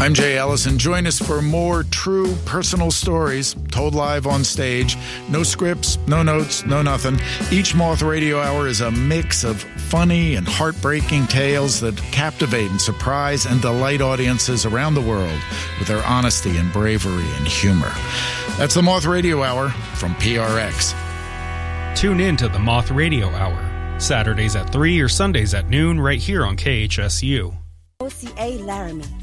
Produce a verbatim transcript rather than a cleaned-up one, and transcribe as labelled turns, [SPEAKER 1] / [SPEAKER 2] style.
[SPEAKER 1] I'm Jay Ellison. Join us for more true personal stories told live on stage. No scripts, no notes, no nothing. Each Moth Radio Hour is a mix of funny and heartbreaking tales that captivate and surprise and delight audiences around the world with their honesty and bravery and humor. That's the Moth Radio Hour from P R X.
[SPEAKER 2] Tune in to the Moth Radio Hour, Saturdays at three or Sundays at noon right here on K H S U.
[SPEAKER 3] O C A Laramie.